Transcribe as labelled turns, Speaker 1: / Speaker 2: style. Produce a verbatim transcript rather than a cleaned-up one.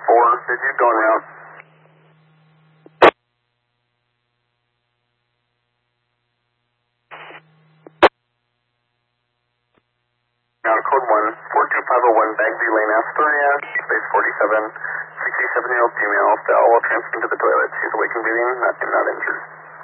Speaker 1: four, digit going around. Now code one, four two five oh one Bagsy Lane, Astoria, space forty-seven, sixty-seven-year-old female, fell while transferring to the toilet. She's awake and breathing, not, not injured.